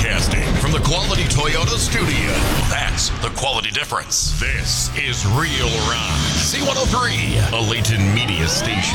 Broadcasting from the Quality Toyota studio. That's the quality difference. This is Real Rock. C103, a Layton media station.